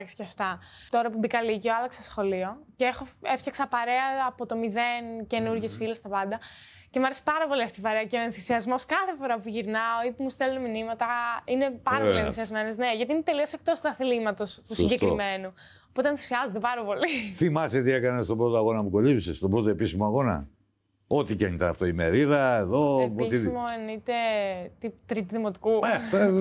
και αυτά. Τώρα που μπήκα Λύκειο, άλλαξα σχολείο και έφτιαξα παρέα από το μηδέν, καινούργιες φίλες, τα πάντα. Και μου αρέσει πάρα πολύ αυτή η παρέα και ο ενθουσιασμός κάθε φορά που γυρνάω ή που μου στέλνουν μηνύματα. Είναι πάρα πολύ ενθουσιασμένες, ναι, γιατί είναι τελείως εκτός του αθλήματος του συγκεκριμένου. Οπότε ενθουσιάζονται πάρα πολύ. Θυμάσαι τι έκανες στον πρώτο αγώνα που κολύμπησες, στον πρώτο επίσημο αγώνα? Ό,τι και αν ήταν αυτό, ημερίδα, εδώ. Επίσημο εννοείται τρίτη δημοτικού.